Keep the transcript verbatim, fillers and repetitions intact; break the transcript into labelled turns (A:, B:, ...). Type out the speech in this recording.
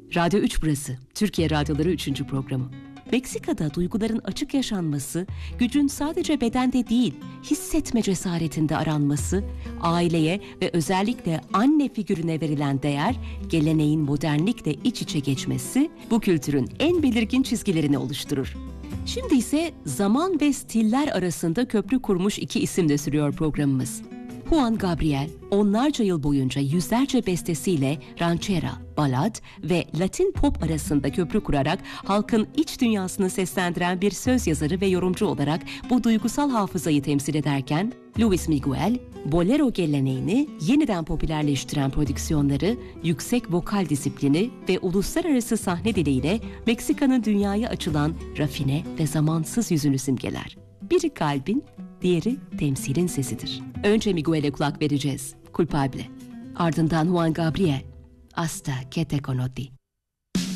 A: Radyo üç burası, Türkiye Radyoları üçüncü programı. Meksika'da duyguların açık yaşanması, gücün sadece bedende değil, hissetme cesaretinde aranması, aileye ve özellikle anne figürüne verilen değer, geleneğin modernlikle iç içe geçmesi, bu kültürün en belirgin çizgilerini oluşturur. Şimdi ise zaman ve stiller arasında köprü kurmuş iki isimle sürüyor programımız. Juan Gabriel, onlarca yıl boyunca yüzlerce bestesiyle ranchera, balad ve Latin pop arasında köprü kurarak halkın iç dünyasını seslendiren bir söz yazarı ve yorumcu olarak bu duygusal hafızayı temsil ederken, Luis Miguel, bolero geleneğini yeniden popülerleştiren prodüksiyonları, yüksek vokal disiplini ve uluslararası sahne diliyle Meksika'nın dünyaya açılan rafine ve zamansız yüzünü simgeler. Biri kalbin, diğeri temsilin sesidir. Önce Miguel'e kulak vereceğiz, Culpable. Ardından Juan Gabriel, Hasta que te conocí.